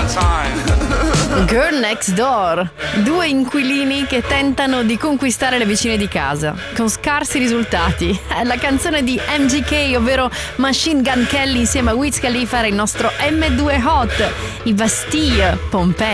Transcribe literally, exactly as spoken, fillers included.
Girl Next Door, due inquilini che tentano di conquistare le vicine di casa con scarsi risultati. È la canzone di M G K, ovvero Machine Gun Kelly, insieme a Wiz Khalifa, era il nostro M due Hot, i Bastille Pompei.